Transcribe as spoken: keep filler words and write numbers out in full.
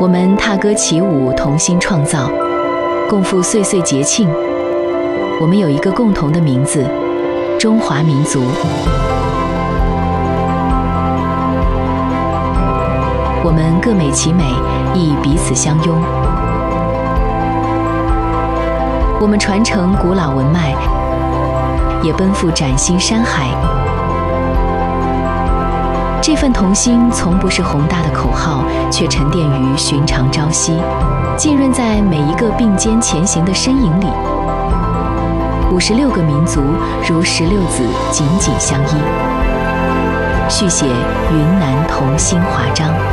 我们踏歌起舞，同心创造，共赴岁岁节庆。我们有一个共同的名字——中华民族。我们各美其美，亦彼此相拥。我们传承古老文脉，也奔赴崭新山海。这份同心从不是宏大的口号，却沉淀于寻常朝夕，浸润在每一个并肩前行的身影里。五十六个民族如石榴籽，紧紧相依，续写云南同心华章。